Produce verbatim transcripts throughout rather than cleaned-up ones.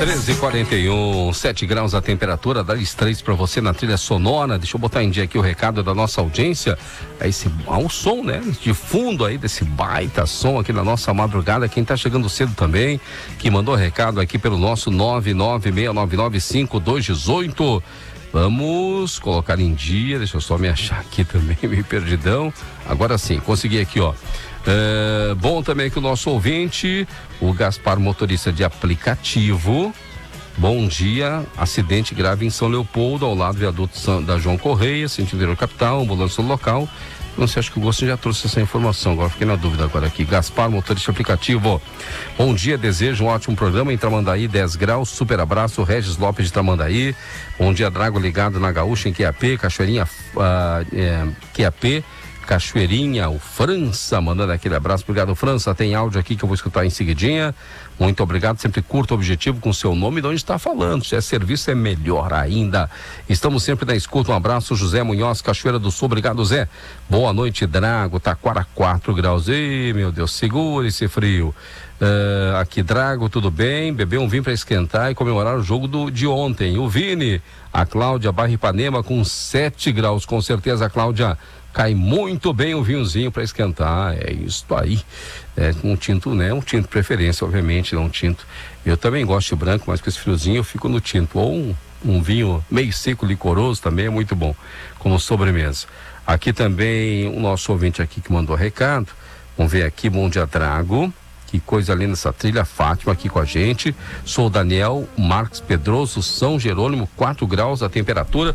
treze e quarenta e um, sete graus a temperatura, dá três para você na trilha sonora. Deixa eu botar em dia aqui o recado da nossa audiência. É esse ao som, né? De fundo aí desse baita som aqui na nossa madrugada. Quem tá chegando cedo também, que mandou recado aqui pelo nosso nove nove seis nove nove cinco dois um oito. Vamos colocar em dia, deixa eu só me achar aqui também, meio perdidão. Agora sim, consegui aqui, ó. É, bom também que o nosso ouvinte, o Gaspar, motorista de aplicativo. Bom dia, acidente grave em São Leopoldo, ao lado do viaduto da João Correia, sentido capital, ambulância local. Não sei, acho que o Gosto já trouxe essa informação, agora fiquei na dúvida agora aqui. Gaspar, motorista aplicativo. Bom dia, desejo um ótimo programa em Tramandaí, dez graus, super abraço, Regis Lopes de Tramandaí. Bom dia, Drago, ligado na Gaúcha, em Q A P, Cachoeirinha, uh, é, Q A P, Cachoeirinha, o França, mandando aquele abraço. Obrigado, França. Tem áudio aqui que eu vou escutar em seguidinha. Muito obrigado, sempre curto o objetivo com seu nome e de onde está falando. Se é serviço, é melhor ainda. Estamos sempre na escuta. Um abraço, José Munhoz, Cachoeira do Sul. Obrigado, Zé. Boa noite, Drago. Taquara, quatro graus. Ei, meu Deus, segura esse frio. Uh, aqui, Drago, tudo bem? Beber um vinho para esquentar e comemorar o jogo do, de ontem. O Vini, a Cláudia, Barra Ipanema, com sete graus. Com certeza, Cláudia, cai muito bem um vinhozinho para esquentar. É isso aí. É um tinto, né? Um tinto de preferência, obviamente, não um tinto. Eu também gosto de branco, mas com esse friozinho eu fico no tinto. Ou um, um vinho meio seco, licoroso, também é muito bom, como sobremesa. Aqui também o nosso ouvinte aqui que mandou recado. Vamos ver aqui, bom dia, Drago. Que coisa linda essa trilha, Fátima aqui com a gente. Sou o Daniel Marques Pedroso, São Jerônimo, quatro graus a temperatura.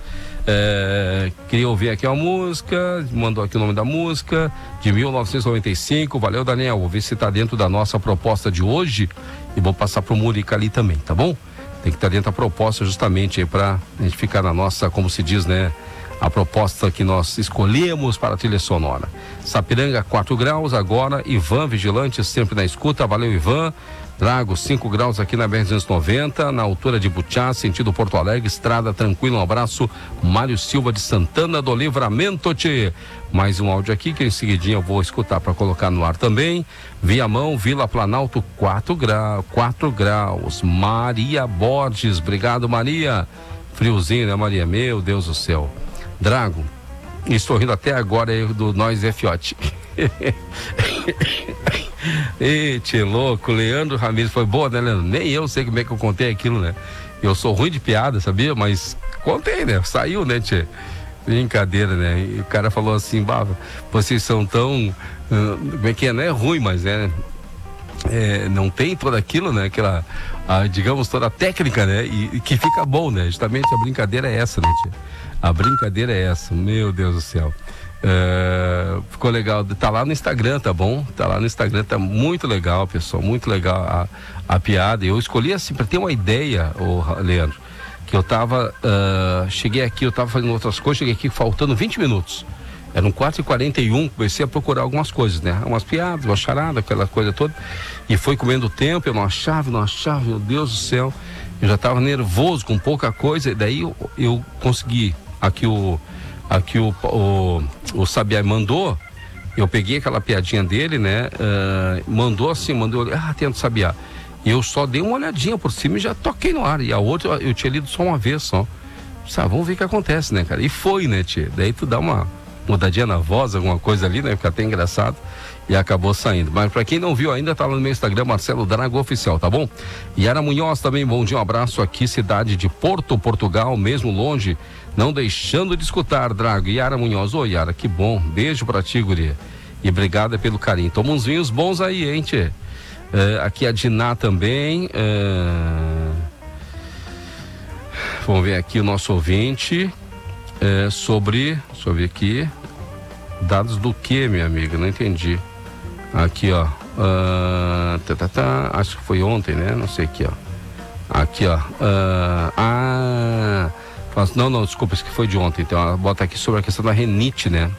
É, queria ouvir aqui uma música, mandou aqui o nome da música, de mil novecentos e noventa e cinco. Valeu, Daniel. Vou ver se está dentro da nossa proposta de hoje e vou passar pro Murica ali também, tá bom? Tem que estar tá dentro da proposta justamente aí para a gente ficar na nossa, como se diz, né? A proposta que nós escolhemos para a trilha sonora. Sapiranga, quatro graus agora. Ivan, vigilante, sempre na escuta. Valeu, Ivan. Drago, cinco graus aqui na B R duzentos e noventa, na altura de Butiá, sentido Porto Alegre, estrada tranquilo. Um abraço, Mário Silva de Santana do Livramento. Tchê. Mais um áudio aqui que em seguidinho eu vou escutar para colocar no ar também. Viamão, Vila Planalto, quatro graus. quatro graus. Maria Borges, obrigado, Maria. Friozinho, né, Maria? Meu Deus do céu. Drago, estou rindo até agora aí do Nós Fiote. Eita, louco, Leandro Ramires, foi boa, né, Leandro? Nem eu sei como é que eu contei aquilo, né? Eu sou ruim de piada, sabia? Mas contei, né? Saiu, né, tchê? Brincadeira, né? E o cara falou assim, bah, vocês são tão... Uh, como é que é? Não é ruim, mas é... É, não tem tudo aquilo, né? Aquela, a, digamos, toda a técnica, né? E, e que fica bom, né? Justamente a brincadeira é essa, né, tia? A brincadeira é essa, meu Deus do céu. É, ficou legal, tá lá no Instagram, tá bom? Tá lá no Instagram, tá muito legal, pessoal, muito legal a, a piada. Eu escolhi assim, pra ter uma ideia, ô, Leandro, que eu tava, uh, cheguei aqui, eu tava fazendo outras coisas, cheguei aqui faltando vinte minutos. Eram quatro e quarenta e um, comecei a procurar algumas coisas, né? Umas piadas, uma charada, aquela coisa toda. E foi comendo tempo, eu não achava, não achava, meu Deus do céu. Eu já estava nervoso com pouca coisa, e daí eu, eu consegui. Aqui o, aqui o, o, o Sabiá mandou, eu peguei aquela piadinha dele, né? Uh, mandou assim, mandou, ah, tento Sabiá. E eu só dei uma olhadinha por cima e já toquei no ar. E a outra eu tinha lido só uma vez só. Sabe, vamos ver o que acontece, né, cara? E foi, né, tia? Daí tu dá uma mudadinha na voz, alguma coisa ali, né? Fica até engraçado. E acabou saindo. Mas pra quem não viu ainda, tá lá no meu Instagram, Marcelo Drago Oficial, tá bom? Yara Munhoz também, bom dia, um abraço aqui, cidade de Porto, Portugal, mesmo longe, não deixando de escutar, Drago. Yara Munhoz, ô Yara, que bom, beijo pra ti, guria. E obrigada pelo carinho. Toma uns vinhos bons aí, hein, tchê? É, aqui a Diná também. É... Vamos ver aqui o nosso ouvinte. É, sobre, deixa eu ver aqui. Dados do que, minha amiga? Não entendi. Aqui, ó. Uh, tá, tá, tá, acho que foi ontem, né? Não sei aqui, ó. Aqui, ó. Uh, ah. Não, não, desculpa, isso que foi de ontem. Então, ela bota aqui sobre a questão da renite, né?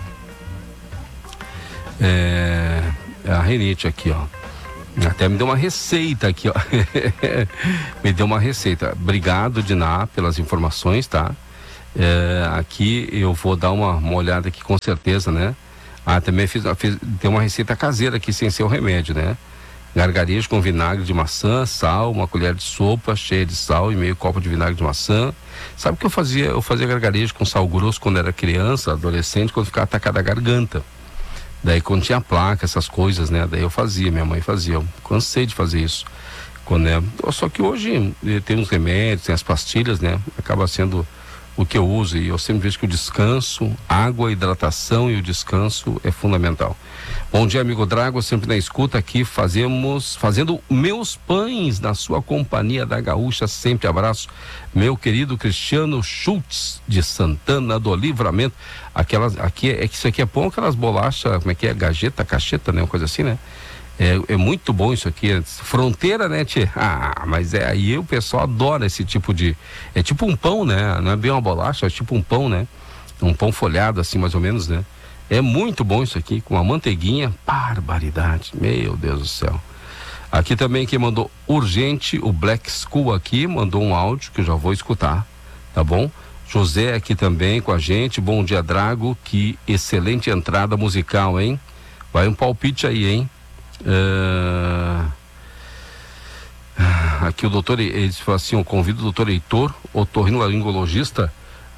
É, a renite aqui, ó. Até me deu uma receita aqui, ó. Me deu uma receita. Obrigado, Diná, pelas informações, tá? É, aqui eu vou dar uma, uma olhada aqui com certeza, né? Ah, também fiz, fiz tem uma receita caseira aqui sem ser o remédio, né? Gargarejo com vinagre de maçã, sal, uma colher de sopa cheia de sal e meio copo de vinagre de maçã. Sabe o que eu fazia? Eu fazia gargarejo com sal grosso quando era criança, adolescente, quando ficava atacada a garganta. Daí quando tinha placa, essas coisas, né? Daí eu fazia, minha mãe fazia. Eu cansei de fazer isso. Quando é... Só que hoje tem uns remédios, tem as pastilhas, né? Acaba sendo o que eu uso, e eu sempre vejo que o descanso, água, hidratação e o descanso é fundamental. Bom dia, amigo Drago, sempre na escuta aqui, fazemos, fazendo meus pães na sua companhia da Gaúcha, sempre abraço, meu querido Cristiano Schultz, de Santana do Livramento. Aquelas, aqui, é que isso aqui é bom, aquelas bolachas, como é que é, gajeta, cacheta, né, uma coisa assim, né? É, é muito bom isso aqui, fronteira, né, tia? Ah, mas é aí o pessoal adora esse tipo de, é tipo um pão, né? Não é bem uma bolacha, é tipo um pão, né? Um pão folhado assim, mais ou menos, né? É muito bom isso aqui, com uma manteiguinha, barbaridade, meu Deus do céu. Aqui também quem mandou urgente, o Black School aqui, mandou um áudio que eu já vou escutar, tá bom? José aqui também com a gente, bom dia, Drago, que excelente entrada musical, hein? Vai um palpite aí, hein? Uh, aqui o doutor, ele falou assim, eu convido o doutor Heitor, otorrinolaringologista,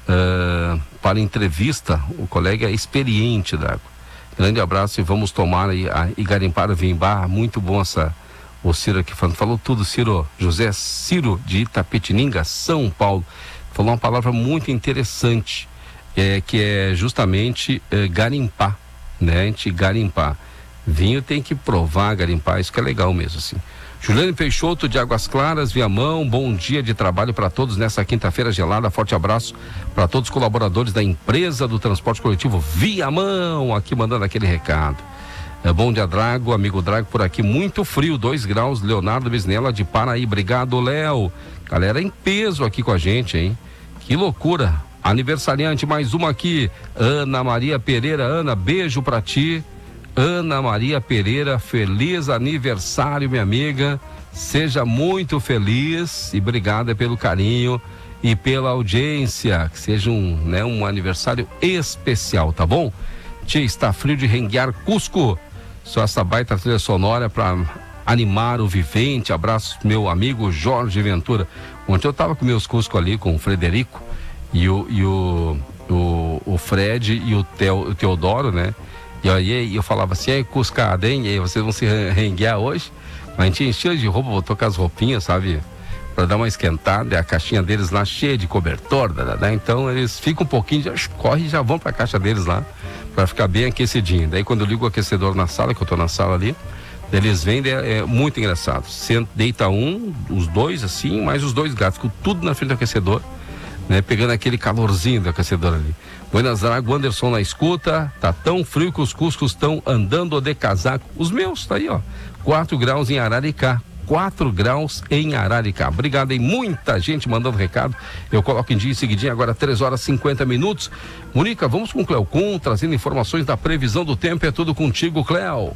uh, para entrevista, o colega é experiente, Drago. Grande abraço e vamos tomar aí a, e garimpar o Vimbá, muito bom essa, o Ciro aqui falando, falou tudo, Ciro, José Ciro de Itapetininga, São Paulo, falou uma palavra muito interessante, é, que é justamente é, garimpar, né, a gente garimpar. Vinho tem que provar, garimpar, isso que é legal mesmo, assim. Juliane Peixoto de Águas Claras, Viamão, bom dia de trabalho para todos nessa quinta-feira gelada, forte abraço para todos os colaboradores da empresa do transporte coletivo Viamão, aqui mandando aquele recado. É, bom dia, Drago, amigo Drago por aqui, muito frio, dois graus, Leonardo Bisnella de Paraí, obrigado, Léo. Galera em peso aqui com a gente, hein? Que loucura. Aniversariante, mais uma aqui, Ana Maria Pereira. Ana, beijo para ti. Ana Maria Pereira, feliz aniversário, minha amiga, seja muito feliz e obrigada pelo carinho e pela audiência, que seja um, né, um aniversário especial, tá bom? Tia, está frio de renguear Cusco, só essa baita trilha sonora para animar o vivente. Abraço meu amigo Jorge Ventura. Ontem eu tava com meus Cusco ali com o Frederico e o, e o, o, o Fred e o, Teo, o Teodoro, né? E aí eu falava assim, é Cuscada, hein? E aí vocês vão se renguear hoje? Mas a gente encheu de roupa, botou com as roupinhas, sabe? Pra dar uma esquentada, e a caixinha deles lá cheia de cobertor, né? Então eles ficam um pouquinho, já correm e já vão pra caixa deles lá, pra ficar bem aquecidinho. Daí quando eu ligo o aquecedor na sala, que eu tô na sala ali, eles vêm, é, é muito engraçado. Senta, deita um, os dois assim, mais os dois gatos, com tudo na frente do aquecedor, né, pegando aquele calorzinho do aquecedor ali. Buenas Drago, Anderson na escuta, tá tão frio que os Cuscos estão andando de casaco. Os meus, tá aí, ó, quatro graus em Araricá, quatro graus em Araricá. Obrigado, hein, muita gente mandando recado, eu coloco em dia em seguidinho, agora três horas e cinquenta minutos. Mônica, vamos com o Cleocum, trazendo informações da previsão do tempo, é tudo contigo, Cleo.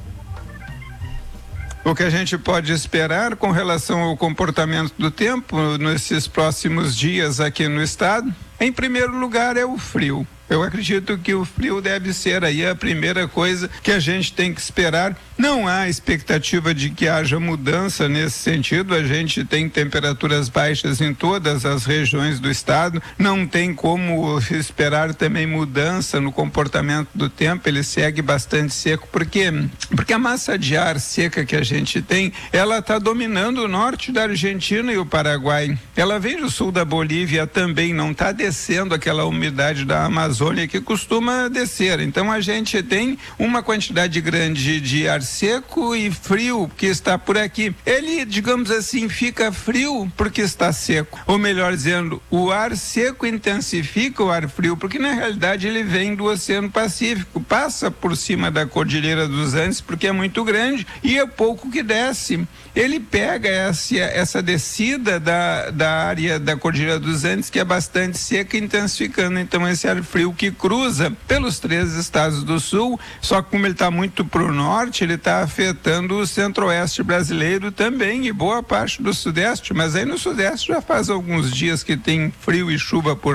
O que a gente pode esperar com relação ao comportamento do tempo nesses próximos dias aqui no estado? Em primeiro lugar é o frio. Eu acredito que o frio deve ser aí a primeira coisa que a gente tem que esperar. Não há expectativa de que haja mudança nesse sentido. A gente tem temperaturas baixas em todas as regiões do estado. Não tem como esperar também mudança no comportamento do tempo. Ele segue bastante seco. Por quê? Porque a massa de ar seca que a gente tem, ela está dominando o norte da Argentina e o Paraguai. Ela vem do sul da Bolívia também, não está descendo aquela umidade da Amazônia que costuma descer. Então a gente tem uma quantidade grande de ar seco e frio que está por aqui. Ele, digamos assim, fica frio porque está seco. Ou melhor dizendo, o ar seco intensifica o ar frio, porque na realidade ele vem do Oceano Pacífico, passa por cima da Cordilheira dos Andes porque é muito grande e é pouco que desce. Ele pega essa, essa descida da, da área da Cordilheira dos Andes, que é bastante seca, intensificando então esse ar frio que cruza pelos três estados do sul, só que como ele está muito para o norte, ele está afetando o centro-oeste brasileiro também e boa parte do sudeste, mas aí no sudeste já faz alguns dias que tem frio e chuva por lá.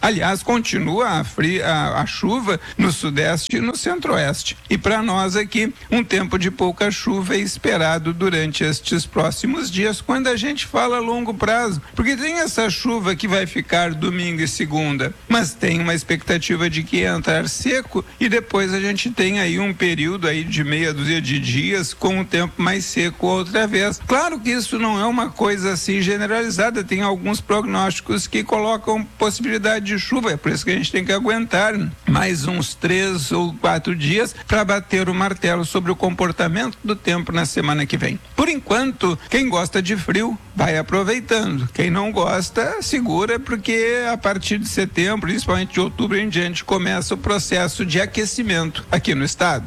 Aliás, continua a, fria, a, a chuva no sudeste e no centro-oeste. E para nós aqui, um tempo de pouca chuva é esperado durante estes próximos dias, quando a gente fala a longo prazo. Porque tem essa chuva que vai ficar domingo e segunda, mas tem uma expectativa de que entrar seco e depois a gente tem aí um período aí de meia dúzia de dias com um tempo mais seco outra vez. Claro que isso não é uma coisa assim generalizada, tem alguns prognósticos que colocam possibilidade de chuva, é por isso que a gente tem que aguentar mais uns três ou quatro dias para bater o martelo sobre o comportamento do tempo na semana que vem. Por enquanto, quem gosta de frio vai aproveitando, quem não gosta segura, porque a partir de setembro, principalmente de outubro em diante, começa o processo de aquecimento aqui no estado.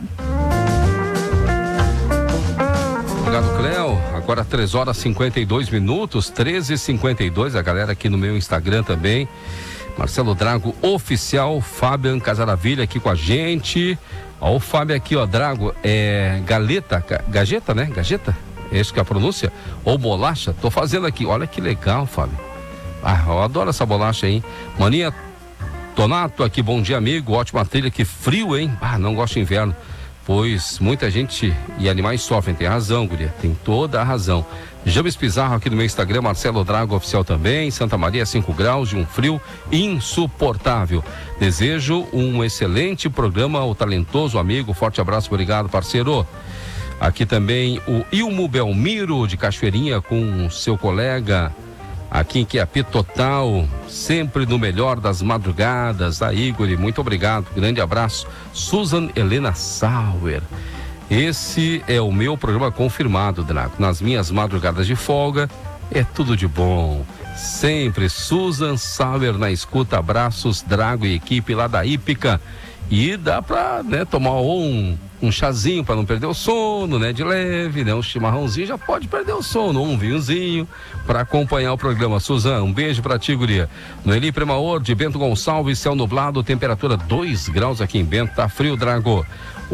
Obrigado, Cléo. Agora três horas e cinquenta e dois minutos, treze e cinquenta e dois. A galera aqui no meu Instagram também. Marcelo Drago Oficial, Fabian Casaravilha aqui com a gente. Ó, o Fábio aqui, ó, Drago, é galeta, gajeta, né? Gajeta? É isso que é a pronúncia? Ou bolacha? Tô fazendo aqui. Olha que legal, Fábio. Ah, eu adoro essa bolacha aí. Maninha Tonato aqui, bom dia, amigo. Ótima trilha, que frio, hein? Ah, não gosto de inverno. Pois muita gente e animais sofrem, tem razão, guria, tem toda a razão. James Pizarro aqui no meu Instagram, Marcelo Drago Oficial também, Santa Maria, cinco graus de um frio insuportável. Desejo um excelente programa ao talentoso amigo, forte abraço, obrigado, parceiro. Aqui também o Ilmo Belmiro de Cachoeirinha com seu colega aqui em Quiapi Total, sempre no melhor das madrugadas. A Igor, muito obrigado, grande abraço. Susan Helena Sauer, esse é o meu programa confirmado, Drago. Nas minhas madrugadas de folga, é tudo de bom. Sempre Susan Sauer na escuta, abraços, Drago e equipe lá da Hípica. E dá pra, né, tomar um, um chazinho para não perder o sono, né, de leve, né, um chimarrãozinho, já pode perder o sono, um vinhozinho para acompanhar o programa. Suzana, um beijo pra ti, guria. Noeli Premaor de Bento Gonçalves, céu nublado, temperatura dois graus aqui em Bento, tá frio, Drago.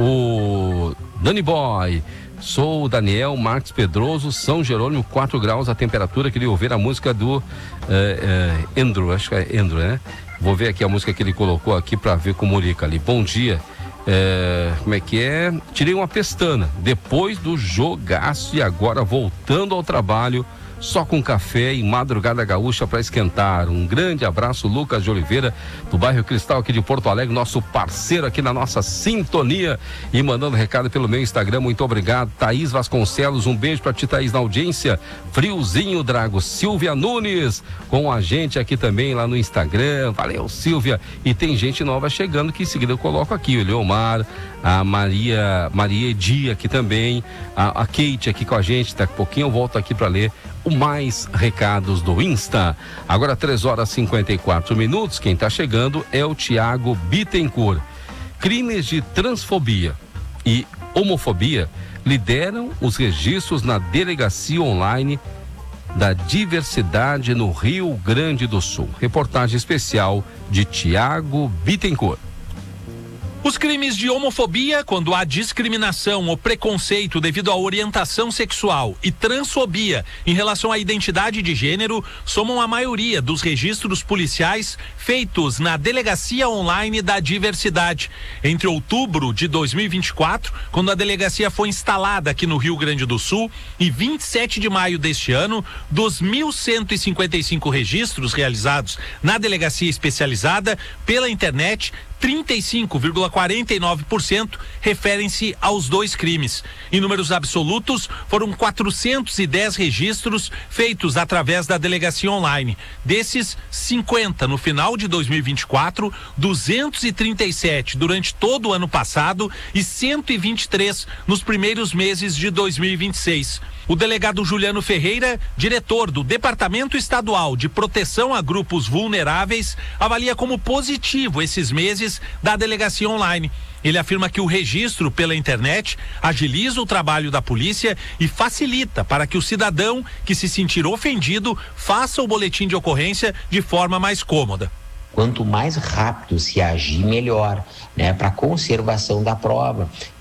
O Dani Boy, sou o Daniel Marques Pedroso, São Jerônimo, quatro graus a temperatura. Queria ouvir a música do uh, uh, Endro, acho que é Endro, né? Vou ver aqui a música que ele colocou aqui para ver com o Murica ali. Bom dia. É, como é que é? Tirei uma pestana depois do jogaço e agora voltando ao trabalho, só com café e madrugada gaúcha para esquentar. Um grande abraço, Lucas de Oliveira, do bairro Cristal aqui de Porto Alegre, nosso parceiro aqui na nossa sintonia e mandando recado pelo meu Instagram. Muito obrigado. Thaís Vasconcelos, um beijo para ti, Thaís, na audiência. Friozinho, Drago. Silvia Nunes com a gente aqui também lá no Instagram. Valeu, Silvia. E tem gente nova chegando que em seguida eu coloco aqui, o Leomar, a Maria, Maria Edi aqui também, a, a Kate aqui com a gente. Daqui a pouquinho eu volto aqui para ler o mais recados do Insta. Agora três horas e cinquenta e quatro minutos. Quem está chegando é o Tiago Bittencourt. Crimes de transfobia e homofobia lideram os registros na Delegacia Online da Diversidade no Rio Grande do Sul. Reportagem especial de Tiago Bittencourt. Os crimes de homofobia, quando há discriminação ou preconceito devido à orientação sexual, e transfobia em relação à identidade de gênero, somam a maioria dos registros policiais feitos na Delegacia Online da Diversidade. Entre outubro de dois mil e vinte e quatro, quando a delegacia foi instalada aqui no Rio Grande do Sul, e vinte e sete de maio deste ano, dos mil cento e cinquenta e cinco registros realizados na delegacia especializada pela internet, trinta e cinco vírgula quarenta e nove por cento referem-se aos dois crimes. Em números absolutos, foram quatrocentos e dez registros feitos através da delegacia online. Desses, cinquenta no final de dois mil e vinte e quatro, duzentos e trinta e sete durante todo o ano passado e cento e vinte e três nos primeiros meses de dois mil e vinte e seis. O delegado Juliano Ferreira, diretor do Departamento Estadual de Proteção a Grupos Vulneráveis, avalia como positivo esses meses da delegacia online. Ele afirma que o registro pela internet agiliza o trabalho da polícia e facilita para que o cidadão que se sentir ofendido faça o boletim de ocorrência de forma mais cômoda. Quanto mais rápido se agir, melhor, né, para a conservação da prova.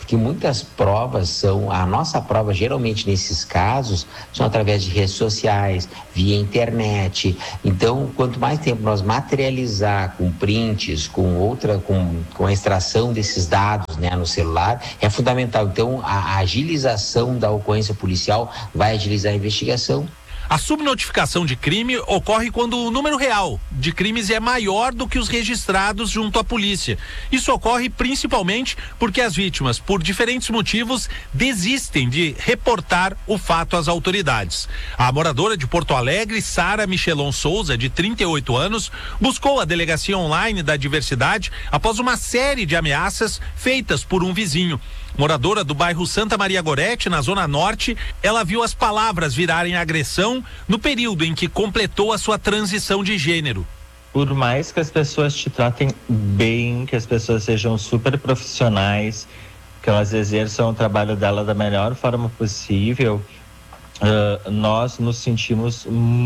que muitas provas são, a nossa prova geralmente nesses casos são através de redes sociais, via internet. Então, quanto mais tempo nós materializar com prints, com outra, com, com a extração desses dados, né, no celular, é fundamental. Então, a, a agilização da ocorrência policial vai agilizar a investigação. A subnotificação de crime ocorre quando o número real de crimes é maior do que os registrados junto à polícia. Isso ocorre principalmente porque as vítimas, por diferentes motivos, desistem de reportar o fato às autoridades. A moradora de Porto Alegre, Sara Michelon Souza, de trinta e oito anos, buscou a delegacia online da diversidade após uma série de ameaças feitas por um vizinho. Moradora do bairro Santa Maria Gorete, na Zona Norte, ela viu as palavras virarem agressão no período em que completou a sua transição de gênero. Por mais que as pessoas te tratem bem, que as pessoas sejam super profissionais, que elas exerçam o trabalho dela da melhor forma possível, uh, nós nos sentimos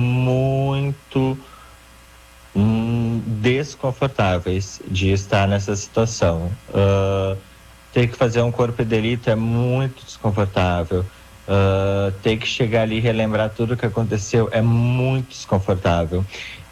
muito hum, desconfortáveis de estar nessa situação. Uh, Ter que fazer um corpo de delito é muito desconfortável. Uh, ter que chegar ali e relembrar tudo o que aconteceu é muito desconfortável.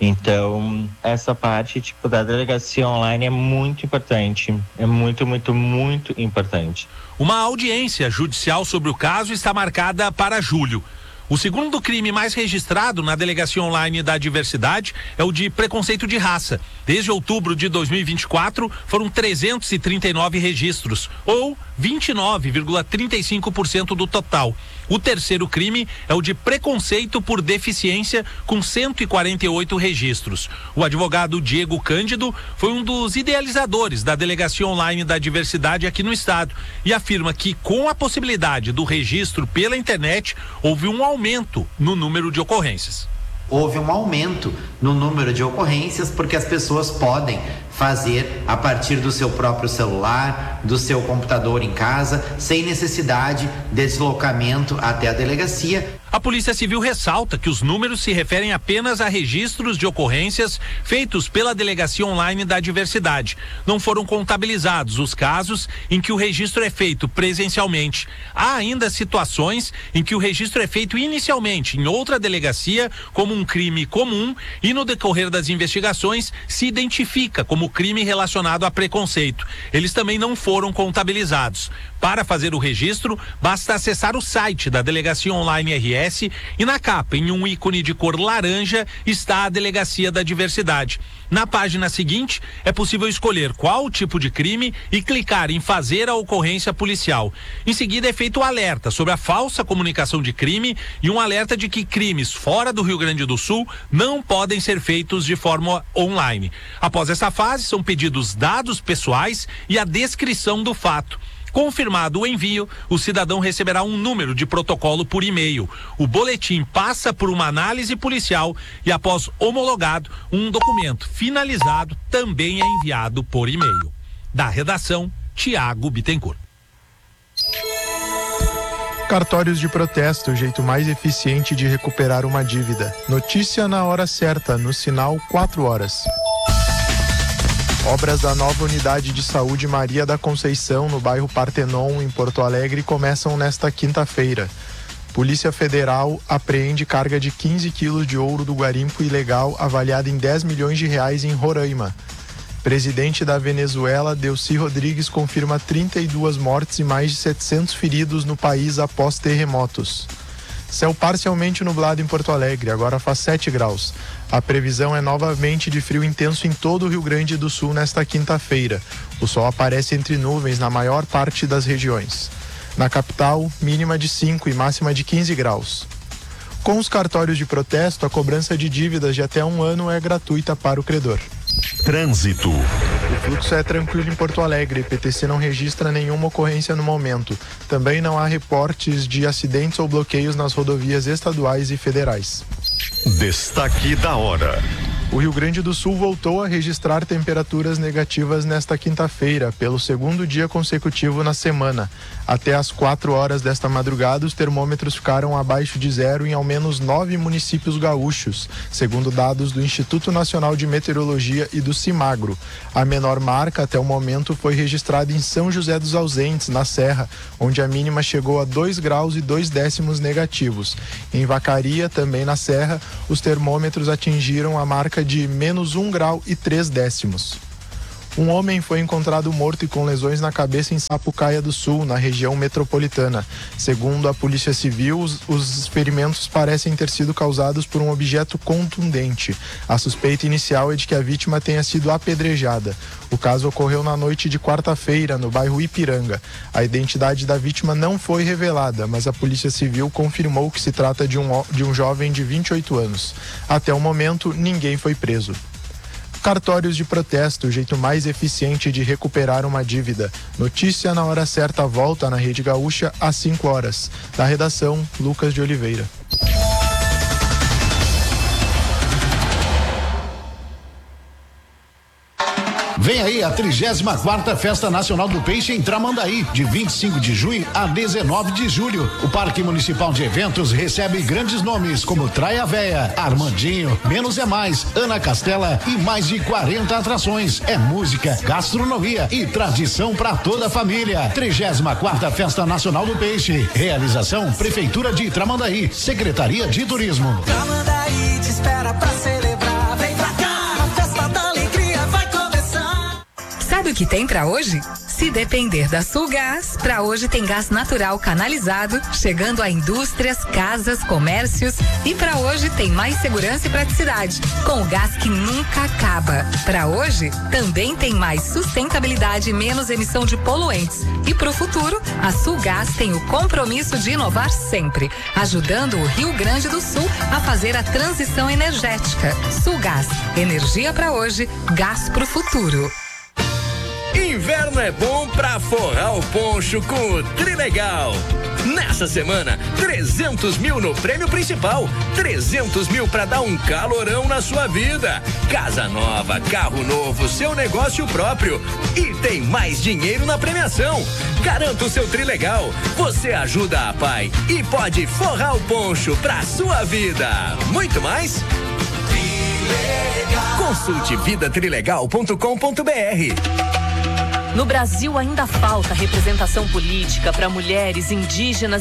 Então, essa parte tipo, da delegacia online é muito importante. É muito, muito, muito importante. Uma audiência judicial sobre o caso está marcada para julho. O segundo crime mais registrado na delegacia online da diversidade é o de preconceito de raça. Desde outubro de dois mil e vinte e quatro, foram trezentos e trinta e nove registros, ou vinte e nove vírgula trinta e cinco por cento do total. O terceiro crime é o de preconceito por deficiência, com cento e quarenta e oito registros. O advogado Diego Cândido foi um dos idealizadores da delegacia online da diversidade aqui no estado e afirma que, com a possibilidade do registro pela internet, houve um aumento no número de ocorrências. Houve um aumento no número de ocorrências porque as pessoas podem fazer a partir do seu próprio celular, do seu computador em casa, sem necessidade de deslocamento até a delegacia. A Polícia Civil ressalta que os números se referem apenas a registros de ocorrências feitos pela Delegacia Online da Diversidade. Não foram contabilizados os casos em que o registro é feito presencialmente. Há ainda situações em que o registro é feito inicialmente em outra delegacia como um crime comum e no decorrer das investigações se identifica como crime relacionado a preconceito. Eles também não foram contabilizados. Para fazer o registro, basta acessar o site da Delegacia Online R S e na capa, em um ícone de cor laranja, está a Delegacia da Diversidade. Na página seguinte, é possível escolher qual o tipo de crime e clicar em fazer a ocorrência policial. Em seguida, é feito o alerta sobre a falsa comunicação de crime e um alerta de que crimes fora do Rio Grande do Sul não podem ser feitos de forma online. Após essa fase, são pedidos dados pessoais e a descrição do fato. Confirmado o envio, o cidadão receberá um número de protocolo por e-mail. O boletim passa por uma análise policial e, após homologado, um documento finalizado também é enviado por e-mail. Da redação, Tiago Bittencourt. Cartórios de protesto, o jeito mais eficiente de recuperar uma dívida. Notícia na hora certa, no sinal quatro horas. Obras da nova unidade de saúde Maria da Conceição, no bairro Partenon, em Porto Alegre, começam nesta quinta-feira. Polícia Federal apreende carga de quinze quilos de ouro do garimpo ilegal, avaliada em dez milhões de reais em Roraima. Presidente da Venezuela, Delcy Rodrigues, confirma trinta e duas mortes e mais de setecentos feridos no país após terremotos. Céu parcialmente nublado em Porto Alegre, agora faz sete graus. A previsão é novamente de frio intenso em todo o Rio Grande do Sul nesta quinta-feira. O sol aparece entre nuvens na maior parte das regiões. Na capital, mínima de cinco e máxima de quinze graus. Com os cartórios de protesto, a cobrança de dívidas de até um ano é gratuita para o credor. Trânsito. O fluxo é tranquilo em Porto Alegre. P T C não registra nenhuma ocorrência no momento. Também não há reportes de acidentes ou bloqueios nas rodovias estaduais e federais. Destaque da hora. O Rio Grande do Sul voltou a registrar temperaturas negativas nesta quinta-feira, pelo segundo dia consecutivo na semana. Até às quatro horas desta madrugada, os termômetros ficaram abaixo de zero em ao menos nove municípios gaúchos, segundo dados do Instituto Nacional de Meteorologia e do CIMAGRO. A menor marca até o momento foi registrada em São José dos Ausentes, na Serra, onde a mínima chegou a dois graus e dois décimos negativos. Em Vacaria, também na Serra, os termômetros atingiram a marca de menos um grau e três décimos. Um homem foi encontrado morto e com lesões na cabeça em Sapucaia do Sul, na região metropolitana. Segundo a Polícia Civil, os, os ferimentos parecem ter sido causados por um objeto contundente. A suspeita inicial é de que a vítima tenha sido apedrejada. O caso ocorreu na noite de quarta-feira, no bairro Ipiranga. A identidade da vítima não foi revelada, mas a Polícia Civil confirmou que se trata de um, de um jovem de vinte e oito anos. Até o momento, ninguém foi preso. Cartórios de protesto, o jeito mais eficiente de recuperar uma dívida. Notícia na hora certa volta na Rede Gaúcha às cinco horas. Da redação, Lucas de Oliveira. Vem aí a trigésima quarta Festa Nacional do Peixe em Tramandaí, de vinte e cinco de junho a dezenove de julho. O Parque Municipal de Eventos recebe grandes nomes como Traia Véia, Armandinho, Menos é Mais, Ana Castela e mais de quarenta atrações. É música, gastronomia e tradição para toda a família. trigésima quarta Festa Nacional do Peixe. Realização Prefeitura de Tramandaí, Secretaria de Turismo. Tramandaí te espera pra celebrar. Vem pra cá, a festa da alegria vai começar. Sabe o que tem pra hoje? Se depender da Sulgás, pra hoje tem gás natural canalizado, chegando a indústrias, casas, comércios, e pra hoje tem mais segurança e praticidade, com o gás que nunca acaba. Pra hoje, também tem mais sustentabilidade e menos emissão de poluentes. E pro futuro, a Sulgás tem o compromisso de inovar sempre, ajudando o Rio Grande do Sul a fazer a transição energética. Sulgás, energia pra hoje, gás pro futuro. Inverno é bom pra forrar o poncho com o Trilegal. Nessa semana, trezentos mil no prêmio principal, trezentos mil pra dar um calorão na sua vida. Casa nova, carro novo, seu negócio próprio. E tem mais dinheiro na premiação. Garanta o seu Trilegal. Você ajuda a Pai e pode forrar o poncho pra sua vida. Muito mais? Trilegal. Consulte vida trilegal ponto com ponto br. No Brasil ainda falta representação política para mulheres indígenas